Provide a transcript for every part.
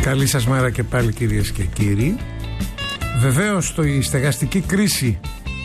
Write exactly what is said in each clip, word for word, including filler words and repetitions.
Καλή σας μέρα και πάλι, κυρίες και κύριοι. Βεβαίως το, η στεγαστική κρίση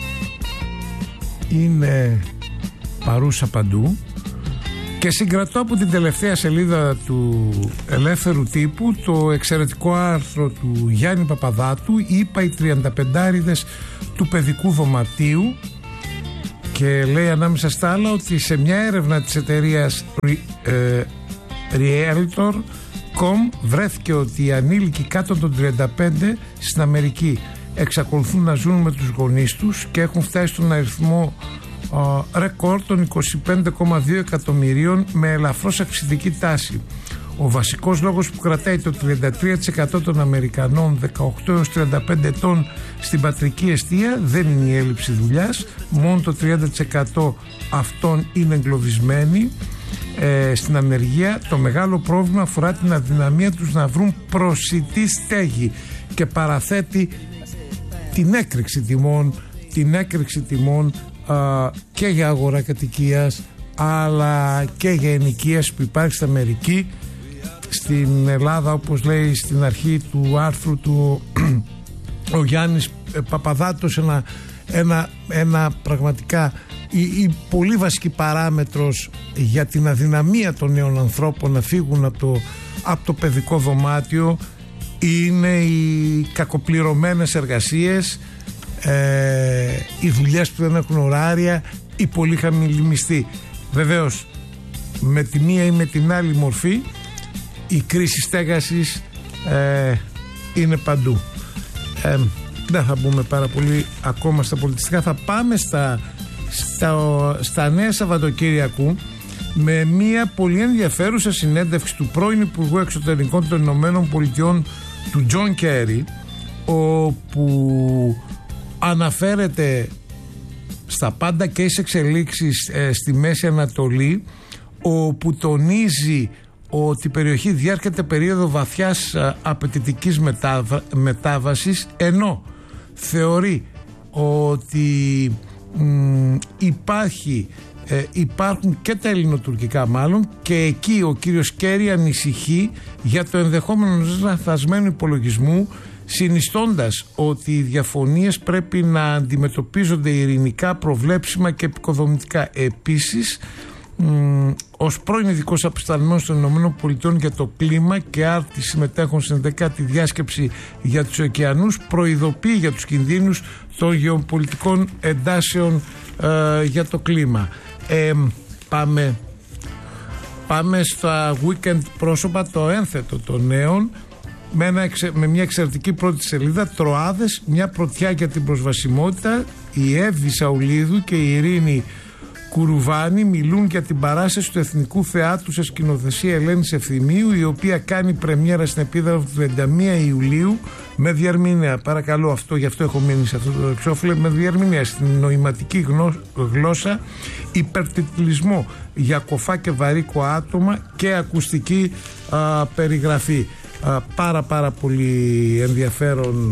είναι παρούσα παντού και συγκρατώ από την τελευταία σελίδα του Ελεύθερου Τύπου το εξαιρετικό άρθρο του Γιάννη Παπαδάτου, είπα οι τριανταπεντάριδες του παιδικού δωματίου, και λέει ανάμεσα στα άλλα ότι σε μια έρευνα της εταιρείας ε, Realtor τελεία com βρέθηκε ότι οι ανήλικοι κάτω των τριάντα πέντε στην Αμερική εξακολουθούν να ζουν με τους γονείς τους και έχουν φτάσει στον αριθμό ε, ρεκόρ των είκοσι πέντε κόμμα δύο εκατομμυρίων με ελαφρώς αυξητική τάση. Ο βασικός λόγος που κρατάει το τριάντα τρία τοις εκατό των Αμερικανών δεκαοκτώ έως τριάντα πέντε ετών στην πατρική εστία δεν είναι η έλλειψη δουλειάς, μόνο το τριάντα τοις εκατό αυτών είναι εγκλωβισμένοι ε, στην ανεργία. Το μεγάλο πρόβλημα αφορά την αδυναμία τους να βρουν προσιτή στέγη και παραθέτει την έκρηξη τιμών, την έκρηξη τιμών α, και για αγορά κατοικίας αλλά και για ενοικίες που υπάρχει στην Αμερική. Στην Ελλάδα, όπως λέει στην αρχή του άρθρου του ο Γιάννης Παπαδάτος, ένα, ένα, ένα πραγματικά η, η πολύ βασική παράμετρος για την αδυναμία των νέων ανθρώπων να φύγουν από το, από το παιδικό δωμάτιο είναι οι κακοπληρωμένες εργασίες, ε, οι δουλειές που δεν έχουν ωράρια, η πολύ χαμηλή μισθή. Βεβαίως με τη μία ή με την άλλη μορφή η κρίση στέγασης ε, είναι παντού. Ε, δεν θα μπούμε πάρα πολύ ακόμα στα πολιτιστικά. Θα πάμε στα, στα, στα νέα Σαββατοκύριακου με μια πολύ ενδιαφέρουσα συνέντευξη του πρώην Υπουργού Εξωτερικών των Ηνωμένων Πολιτειών, του Τζον Κέρι, όπου αναφέρεται στα πάντα και στις εξελίξεις ε, στη Μέση Ανατολή, όπου τονίζει ότι η περιοχή διέρχεται περίοδο βαθιάς α, απαιτητικής μετάβα, μετάβασης, ενώ θεωρεί ότι μ, υπάρχει, ε, υπάρχουν και τα ελληνοτουρκικά μάλλον, και εκεί ο κύριος Κέρι ανησυχεί για το ενδεχόμενο λαθασμένου υπολογισμού, συνιστώντας ότι οι διαφωνίες πρέπει να αντιμετωπίζονται ειρηνικά, προβλέψιμα και επικοδομητικά. Επίσης, Mm, ως πρώην ειδικός απεσταλμένος των ΗΠΑ για το κλίμα και άρτη συμμετέχουν στην δεκάτη διάσκεψη για τους ωκεανούς, προειδοποιεί για τους κινδύνους των γεωπολιτικών εντάσεων ε, για το κλίμα. Ε, πάμε, πάμε στα weekend πρόσωπα, το ένθετο των νέων, με, ένα, με μια εξαιρετική πρώτη σελίδα, Τροάδες, μια πρωτιά για την προσβασιμότητα. Η Εύη Σαουλίδου και η Ειρήνη Κουρουβάνη μιλούν για την παράσταση του Εθνικού Θεάτρου σε σκηνοθεσία Ελένης Ευθυμίου, η οποία κάνει πρεμιέρα στην Επίδαυρο του τριάντα μία Ιουλίου με διερμηνέα. Παρακαλώ, αυτό, γι' αυτό έχω μείνει σε αυτό το εξώφυλλο, με διερμηνέα στην νοηματική γλώσσα, υπερτιτλισμό για κοφά και βαρύκο άτομα και ακουστική α, περιγραφή. Α, πάρα πάρα πολύ ενδιαφέρον,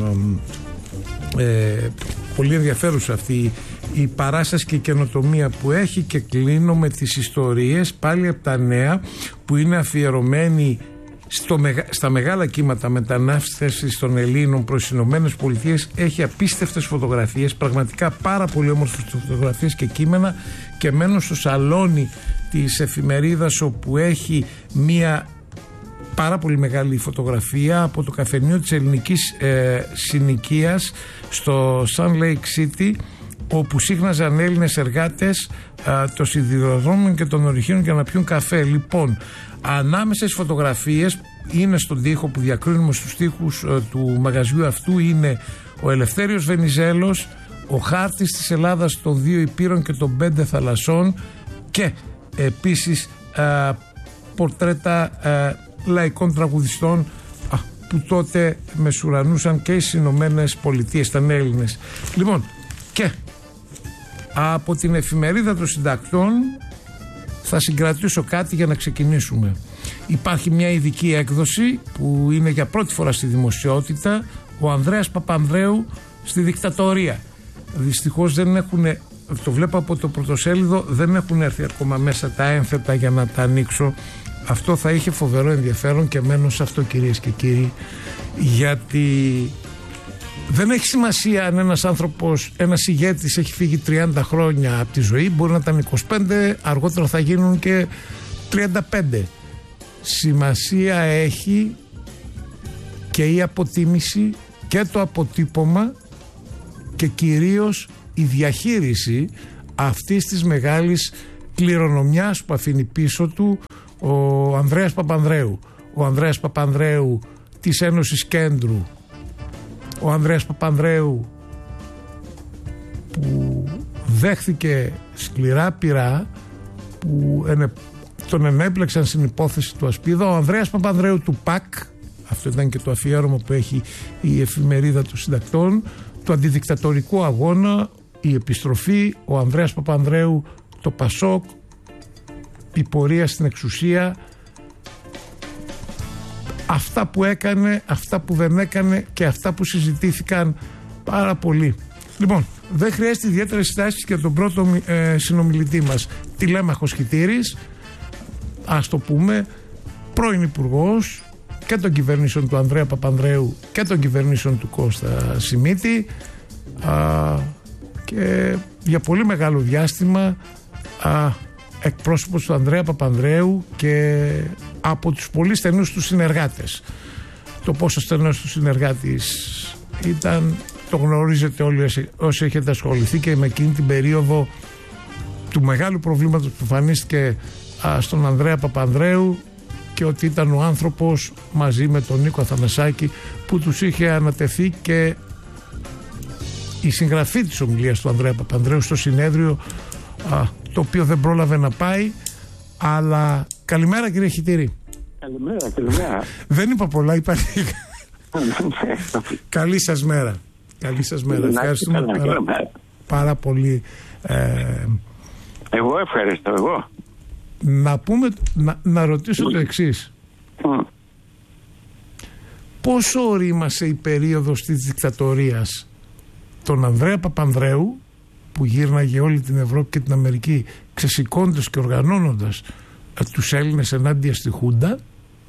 ε, πολύ ενδιαφέρουσα αυτή η παράσταση και η καινοτομία που έχει. Και κλείνω με τις ιστορίες πάλι από τα νέα που είναι αφιερωμένοι στο, στα μεγάλα κύματα μετανάστευσης των Ελλήνων προς τις Ηνωμένες Πολιτείες. Έχει απίστευτες φωτογραφίες, πραγματικά πάρα πολύ όμορφες φωτογραφίες και κείμενα, και μένω στο σαλόνι της εφημερίδας, όπου έχει μία πάρα πολύ μεγάλη φωτογραφία από το καφενείο της ελληνικής ε, συνοικίας στο Sun Lake City, όπου σύχναζαν Έλληνες εργάτες α, των σιδηροδρόμων και των ορυχείων για να πιούν καφέ. Λοιπόν, ανάμεσα στις φωτογραφίες είναι στον τοίχο που διακρίνουμε στους τοίχους α, του μαγαζιού αυτού, είναι ο Ελευθέριος Βενιζέλος, ο χάρτης της Ελλάδας των δύο υπήρων και των πέντε θαλασσών, και επίσης α, πορτρέτα α, λαϊκών τραγουδιστών α, που τότε μεσουρανούσαν και στις Ηνωμένες Πολιτείες, ήταν Έλληνες. Λοιπόν, και από την εφημερίδα των συντακτών θα συγκρατήσω κάτι για να ξεκινήσουμε. Υπάρχει μια ειδική έκδοση που είναι για πρώτη φορά στη δημοσιότητα, ο Ανδρέας Παπανδρέου στη δικτατορία. Δυστυχώς δεν έχουν, το βλέπω από το πρωτοσέλιδο, δεν έχουν έρθει ακόμα μέσα τα ένθετα για να τα ανοίξω. αυτό θα είχε φοβερό ενδιαφέρον και μένω σε αυτό, κυρίες και κύριοι, γιατί δεν έχει σημασία αν ένας άνθρωπος, ένας ηγέτης έχει φύγει τριάντα χρόνια από τη ζωή, μπορεί να ήταν είκοσι πέντε, αργότερα θα γίνουν και τριάντα πέντε. Σημασία έχει και η αποτίμηση και το αποτύπωμα και κυρίως η διαχείριση αυτής της μεγάλης κληρονομιάς που αφήνει πίσω του ο Ανδρέας Παπανδρέου. Ο Ανδρέας Παπανδρέου της Ένωσης Κέντρου, ο Ανδρέας Παπανδρέου που δέχθηκε σκληρά πειρά, που ενε, τον ενέπλεξαν στην υπόθεση του Ασπίδα, ο Ανδρέας Παπανδρέου του ΠΑΚ, αυτό ήταν και το αφιέρωμα που έχει η εφημερίδα των συντακτών, του αντιδικτατορικού αγώνα, η επιστροφή, ο Ανδρέας Παπανδρέου, το ΠΑΣΟΚ, η πορεία στην εξουσία, αυτά που έκανε, αυτά που δεν έκανε και αυτά που συζητήθηκαν πάρα πολύ. Λοιπόν, δεν χρειάζεται ιδιαίτερες συστάσεις για τον πρώτο ε, συνομιλητή μας, Τηλέμαχος Χιτήρης, ας το πούμε, πρώην υπουργός και των κυβερνήσεων του Ανδρέα Παπανδρέου και των κυβερνήσεων του Κώστα Σιμίτη, α, και για πολύ μεγάλο διάστημα α, εκπρόσωπος του Ανδρέα Παπανδρέου και από τους πολύ στενούς του συνεργάτες. Το πόσο στενός του συνεργάτης ήταν το γνωρίζετε όλοι όσοι, όσοι έχετε ασχοληθεί και με εκείνη την περίοδο του μεγάλου προβλήματος που εμφανίστηκε α, στον Ανδρέα Παπανδρέου, και ότι ήταν ο άνθρωπος μαζί με τον Νίκο Αθανασάκη που τους είχε ανατεθεί και η συγγραφή της ομιλίας του Ανδρέα Παπανδρέου στο συνέδριο, α, το οποίο δεν πρόλαβε να πάει. Αλλά καλημέρα, κύριε Χιτήρη. Καλημέρα, καλημέρα. Δεν είπα πολλά, είπα λίγα. Καλή σας μέρα. Καλή σας μέρα. Ευχαριστούμε πάρα, πάρα πολύ. Ε, εγώ ευχαριστώ, εγώ. Να πούμε, να, να ρωτήσω το εξής. Mm. Πόσο ορίμασε η περίοδος της δικτατορίας τον Ανδρέα Παπανδρέου, που γύρναγε όλη την Ευρώπη και την Αμερική ξεσηκώνοντας και οργανώνοντας ε, τους Έλληνες ενάντια στη Χούντα,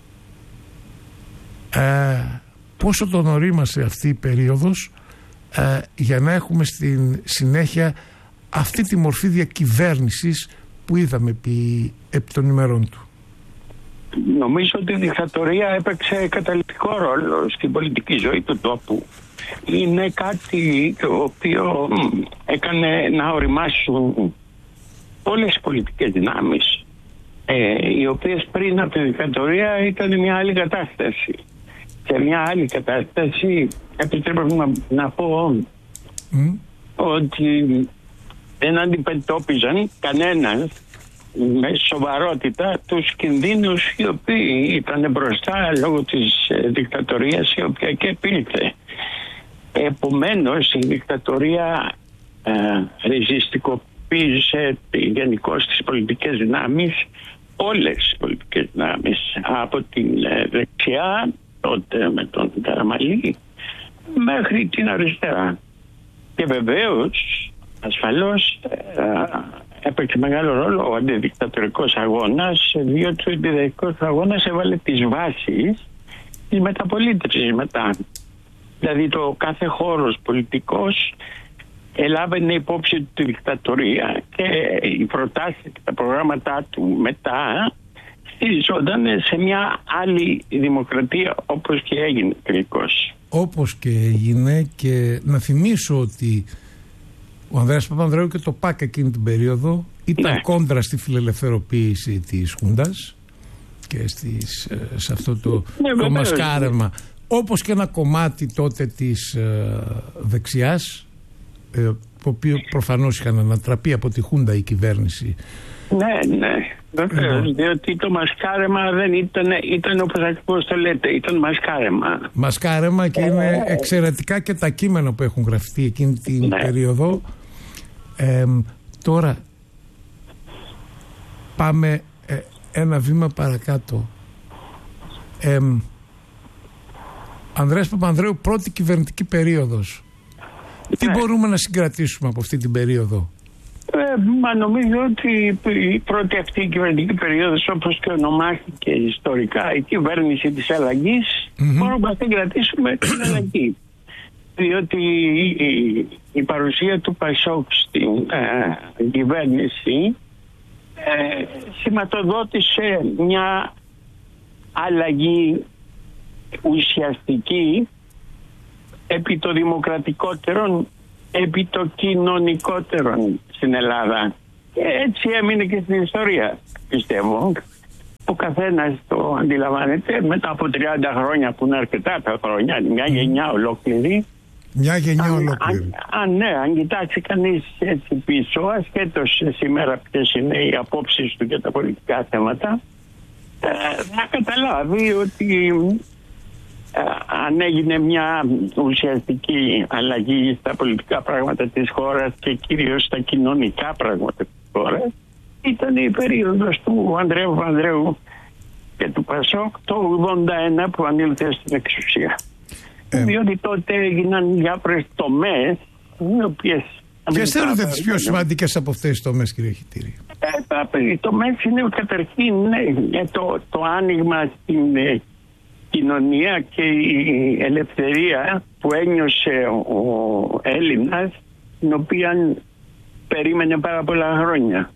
ε, πόσο τον ορίμασε αυτή η περίοδος ε, για να έχουμε στην συνέχεια αυτή τη μορφή διακυβέρνησης που είδαμε επί, επί των ημερών του. Νομίζω ότι η δικτατορία έπαιξε καταλυτικό ρόλο στην πολιτική ζωή του τόπου. Είναι κάτι το οποίο έκανε να οριμάσουν όλες οι πολιτικές δυνάμεις, ε, οι οποίες πριν από τη δικτατορία ήταν μια άλλη κατάσταση. Σε μια άλλη κατάσταση επιτρέπω να, να πω mm. ότι δεν αντιμετώπιζαν κανένας με σοβαρότητα τους κινδύνους οι οποίοι ήταν μπροστά λόγω της ε, δικτατορίας η οποία και επήλθε. Επομένως η δικτατορία ε, ριζιστικοποίησε γενικώς τις πολιτικές δυνάμεις, όλες τις πολιτικές δυνάμεις, από την ε, δεξιά τότε με τον Καραμαλή μέχρι την αριστερά. Και βεβαίως ασφαλώς ε, έπαιξε μεγάλο ρόλο ο αντιδικτατορικός αγώνας, διότι ο αντιδικτατορικός αγώνας έβαλε τις βάσεις της μεταπολίτευσης μετά. Δηλαδή το κάθε χώρος πολιτικός ελάβαινε υπόψη τη δικτατορία και οι προτάσεις και τα προγράμματά του μετά στηριζόταν σε μια άλλη δημοκρατία, όπως και έγινε τελικώς. Όπως και έγινε, και να θυμίσω ότι ο Ανδρέας Παπανδρέου και το ΠΑΚ εκείνη την περίοδο ήταν ναι. κόντρα στη φιλελευθεροποίηση της Χούντας και στις, σε αυτό το, ναι, το μασκάρεμα. Όπως και ένα κομμάτι τότε της ε, δεξιάς, ε, το οποίο προφανώς είχαν ανατραπεί από τη Χούντα η κυβέρνηση. Ναι, ναι, βεβαίως, ε, διότι το μασκάρεμα δεν ήταν, ήταν όπως ακριβώς το λέτε, ήταν μασκάρεμα. Μασκάρεμα και είναι ε, εξαιρετικά και τα κείμενα που έχουν γραφτεί εκείνη την ναι. περίοδο. Ε, τώρα πάμε ε, ένα βήμα παρακάτω. Ε, Ανδρέας Παπανδρέου, πρώτη κυβερνητική περίοδος. Τι ναι. μπορούμε να συγκρατήσουμε από αυτή την περίοδο? Ε, μα νομίζω ότι η πρώτη αυτή η κυβερνητική περίοδος, όπως και ονομάστηκε ιστορικά η κυβέρνηση της αλλαγής, mm-hmm. μπορούμε να την κρατήσουμε την αλλαγή. Διότι η, η παρουσία του Πασόκ στην ε, κυβέρνηση ε, σηματοδότησε μια αλλαγή ουσιαστική επί το δημοκρατικότερον, επί το κοινωνικότερον στην Ελλάδα. Και έτσι έμεινε και στην ιστορία, πιστεύω. Ο καθένας το αντιλαμβάνεται μετά από τριάντα χρόνια, που είναι αρκετά τα χρόνια, μια γενιά ολόκληρη. Μια γενιά αν, ολόκληρη. Αν, αν, ναι, αν κοιτάξει κανείς έτσι πίσω, ασχέτως σήμερα ποιες είναι οι απόψεις του για τα πολιτικά θέματα, ε, θα καταλάβει ότι ε, αν έγινε μια ουσιαστική αλλαγή στα πολιτικά πράγματα της χώρας και κυρίως στα κοινωνικά πράγματα της χώρας, ήταν η περίοδος του Ανδρέου Παπανδρέου και του Πασόκ το ογδόντα ένα που ανήλθε στην εξουσία. Ε, διότι τότε έγιναν διάφορες τομές, οι οποίες... Ποιες θέλετε τις πιο σημαντικές από αυτές τις τομές, κύριε Χιτήρη? Ε, οι τομές είναι καταρχήν ναι, το, το άνοιγμα στην ε, κοινωνία και η ελευθερία που ένιωσε ο, ο Έλληνας, την οποία περίμενε πάρα πολλά χρόνια.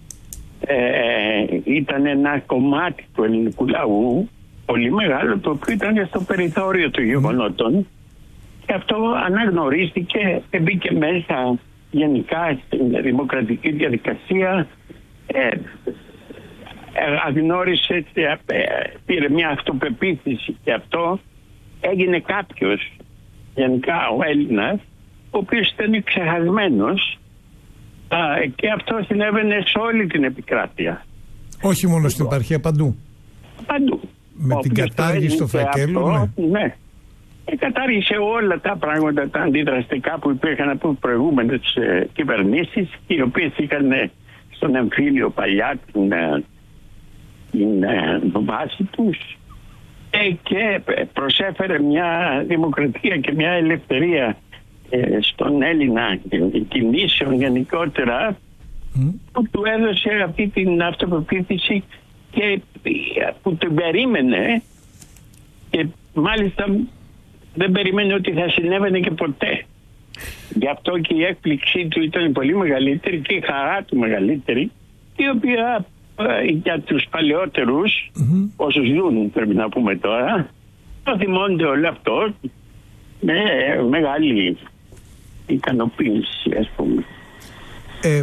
Ε, ήταν ένα κομμάτι του ελληνικού λαού πολύ μεγάλο, το οποίο ήταν στο περιθώριο των γεγονότων, και αυτό αναγνωρίστηκε, μπήκε μέσα γενικά στην δημοκρατική διαδικασία, ε, αγνώρισε, πήρε μια αυτοπεποίθηση, και αυτό έγινε κάποιος, γενικά ο Έλληνας, ο οποίος ήταν ξεχασμένος, και αυτό συνέβαινε σε όλη την επικράτεια. Όχι μόνο στην επαρχία, παντού. Παντού. Με ο την κατάργηση στο φακέλου, αυτό, ναι. ναι. Και κατάργησε όλα τα πράγματα, τα αντιδραστικά που υπήρχαν από προηγούμενες ε, κυβερνήσεις, οι οποίες είχαν ε, στον εμφύλιο παλιά την, ε, την ε, βάση τους, ε, και προσέφερε μια δημοκρατία και μια ελευθερία ε, στον Έλληνα κινήσεων γενικότερα, mm. που του έδωσε αυτή την αυτοπεποίθηση και που την περίμενε, και μάλιστα δεν περίμενε ότι θα συνέβαινε και ποτέ. Γι' αυτό και η έκπληξή του ήταν πολύ μεγαλύτερη και η χαρά του μεγαλύτερη, η οποία ε, για τους παλαιότερους, mm-hmm. όσους ζουν πρέπει να πούμε τώρα, το θυμώνται όλο αυτό με μεγάλη ικανοποίηση, ας πούμε. Ε,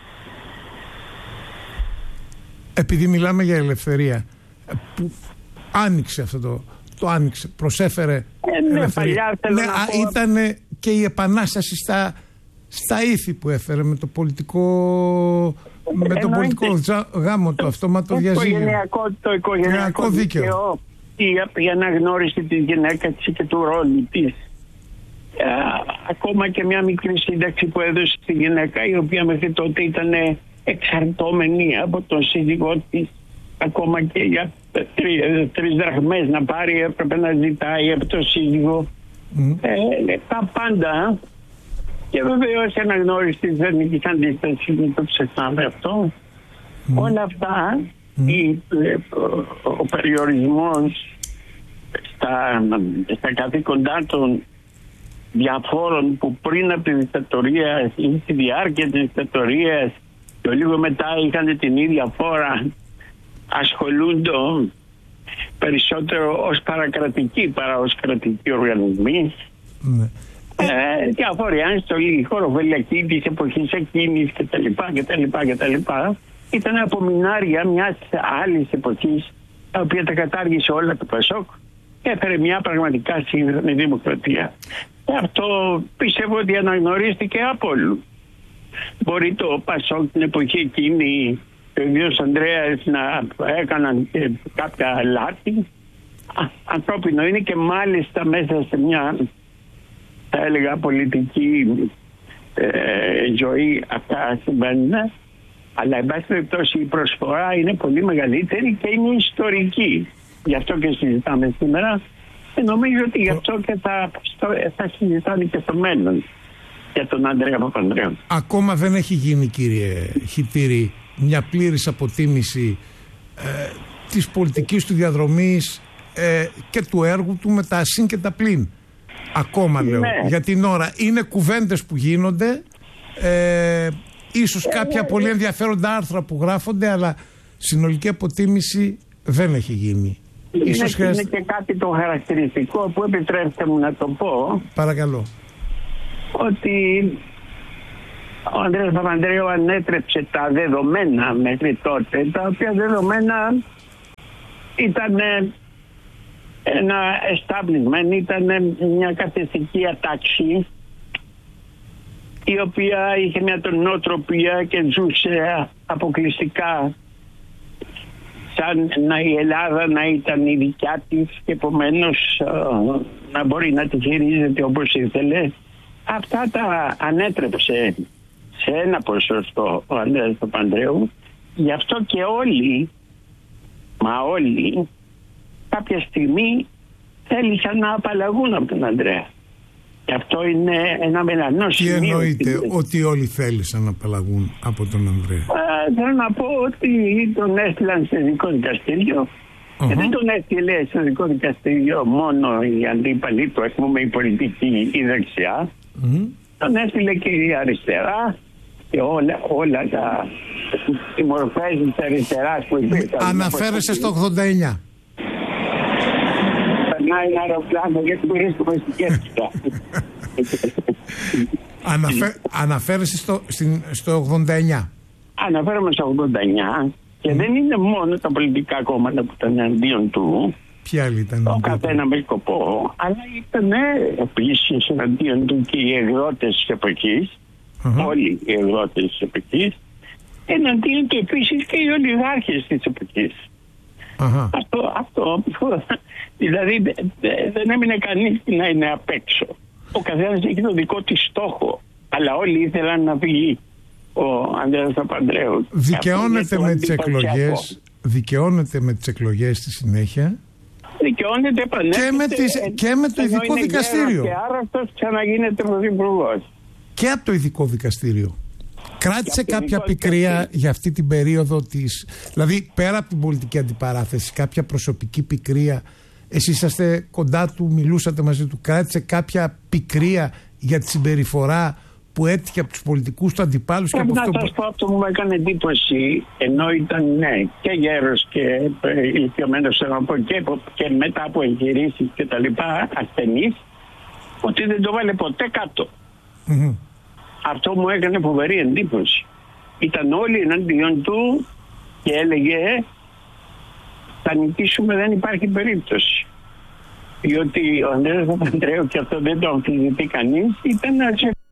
επειδή μιλάμε για ελευθερία, που άνοιξε αυτό το, το άνοιξε, προσέφερε ε, ναι, ελευθερία. Ναι, ήταν και η επανάσταση στα, στα ήθη που έφερε με το πολιτικό, με το πολιτικό γάμο, το αυτόματο διαζύγιο. Το οικογενειακό δίκαιο, η, η αναγνώριση της γυναίκας και του ρόλου της. Ακόμα και μια μικρή σύνταξη που έδωσε στη γυναίκα, η οποία μέχρι τότε ήταν εξαρτώμενη από τον σύζυγό της, ακόμα και για τρει, τρεις δραχμές να πάρει έπρεπε να ζητάει από τον σύζυγο. Mm. Ε, τα πάντα. Και βεβαίως η αναγνώριση της εθνικής αντίστασης, μην το ξεχνάμε αυτό. Mm. Όλα αυτά, mm. η, ο, ο περιορισμός στα, στα καθήκοντά των διαφόρων που πριν από τη δικτατορία ή στη διάρκεια της δικτατορίας και λίγο μετά είχαν την ίδια φόρα, ασχολούνται περισσότερο ως παρακρατικοί παρά ως κρατικοί οργανισμοί. Mm. Ε, διάφοροι άνστολοι, χωροφυλακοί της εποχής εκείνης κτλ. κτλ. Ήταν απομεινάρια μιας άλλης εποχής, τα οποία τα κατάργησε όλα το Πασόκ και έφερε μια πραγματικά σύγχρονη δημοκρατία. Αυτό πιστεύω ότι αναγνωρίστηκε από όλου. Μπορεί το Πασόκ την εποχή εκείνη, ο ίδιος Ανδρέας, να έκαναν και κάποια λάθη. Ανθρώπινο είναι, και μάλιστα μέσα σε μια, θα έλεγα, πολιτική ε, ζωή αυτά συμβαίνουν. Αλλά εν πάση περιπτώσει η προσφορά είναι πολύ μεγαλύτερη και είναι ιστορική. Γι' αυτό και συζητάμε σήμερα. Και νομίζω ότι γι' αυτό και θα, θα συζητάνε και στο μέλλον. για τον Ανδρέα Παπανδρέου. Ακόμα δεν έχει γίνει, κύριε Χιτήρη, μια πλήρης αποτίμηση ε, της πολιτικής του διαδρομής ε, και του έργου του με τα συν και τα πλην. Ακόμα λέω, ναι. Για την ώρα είναι κουβέντες που γίνονται, ε, ίσως κάποια πολύ ενδιαφέροντα άρθρα που γράφονται, αλλά συνολική αποτίμηση δεν έχει γίνει. Είναι, Ίσως χρειάζεται... είναι και κάτι το χαρακτηριστικό που επιτρέψτε μου να το πω. Παρακαλώ. Ότι ο Ανδρέας Παπανδρέου ανέτρεψε τα δεδομένα μέχρι τότε, τα οποία δεδομένα ήταν ένα establishment, ήταν μια καθεστική ατάξη η οποία είχε μια νοοτροπία και ζούσε αποκλειστικά σαν να η Ελλάδα να ήταν η δικιά της και επομένως να μπορεί να τη χειρίζεται όπως ήθελε. Αυτά τα ανέτρεψε σε ένα ποσοστό ο Ανδρέας Παπανδρέου. Γι' αυτό και όλοι, μα όλοι, κάποια στιγμή θέλησαν να απαλλαγούν από τον Ανδρέα. Και αυτό είναι ένα μελανό σημείο. Τι εννοείτε ότι όλοι θέλησαν να απαλλαγούν από τον Ανδρέα? Ε, θέλω να πω ότι τον έστειλαν σε ειδικό δικαστήριο. Uh-huh. Και δεν τον έστειλε σε ειδικό δικαστήριο μόνο οι αντίπαλοι του, ας πούμε η πολιτική ή δεξιά. Mm-hmm. Τον έστειλε και η αριστερά και όλα, όλα τα οι μορφές της αριστεράς που υπήρχαν. Αναφέρεσαι στο ογδόντα εννιά. Περνάει ένα αεροπλάνο γιατί βρίσκομαι στην Κέρκυρα. Αναφέ, αναφέρεσαι στο, στην, στο ογδόντα εννιά. Αναφέρομαι στο ογδόντα εννιά και mm. δεν είναι μόνο τα πολιτικά κόμματα που ήταν εναντίον του. Ποια άλλη ήταν? Το καθένα με σκοπό, αλλά ήταν επίσης εναντίον του και οι εκδότες της εποχής, uh-huh. όλοι οι εκδότες της εποχής, εναντίον του επίσης και οι ολιγάρχες της εποχής. Uh-huh. Αυτό, αυτό, δηλαδή δεν έμεινε κανείς να είναι απ' έξω. Ο καθένας έχει το δικό της στόχο, αλλά όλοι ήθελαν να φύγει ο Ανδρέας Παπανδρέου. Δικαιώνεται με τις εκλογές, δικαιώνεται με τις εκλογές στη συνέχεια. Δικαιώνεται και με, τις, και με το ειδικό δικαστήριο. Και άρρωστος ξαναγίνεται πρωθυπουργός. Και από το ειδικό δικαστήριο. Κράτησε κάποια πικρία δικαστήριο. Για αυτή την περίοδο της. Δηλαδή, πέρα από την πολιτική αντιπαράθεση, κάποια προσωπική πικρία. Εσείς είσαστε κοντά του, μιλούσατε μαζί του. Κράτησε κάποια πικρία για τη συμπεριφορά που έτυχε από τους πολιτικούς του αντιπάλους? Πρέπει και από να σας πω, αυτό μου έκανε εντύπωση, ενώ ήταν ναι, και γέρος και ηλικιωμένος και, και μετά από εγχειρήσεις και τα λοιπά, ασθενής, ότι δεν το βάλε ποτέ κάτω. Mm-hmm. Αυτό μου έκανε φοβερή εντύπωση. Ήταν όλοι εναντίον του και έλεγε θα νικήσουμε, δεν υπάρχει περίπτωση. Διότι ο Ανδρέας Παπανδρέου, και αυτό δεν το αμφισβητεί κανείς, ήταν ένας